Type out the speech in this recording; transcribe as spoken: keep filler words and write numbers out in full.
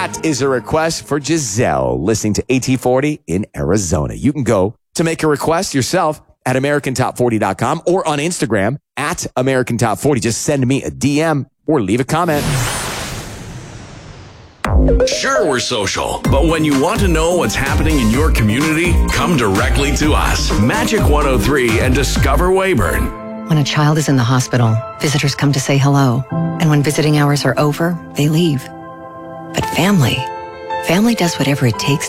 That is a request for Giselle listening to A T forty in Arizona. You can go to make a request yourself at American Top forty dot com or on Instagram at American Top forty. Just send me a D M or leave a comment. Sure, we're social, but when you want to know what's happening in your community, come directly to us. Magic one oh three and Discover Weyburn. When a child is in the hospital, visitors come to say hello. And when visiting hours are over, they leave. But family, family does whatever it takes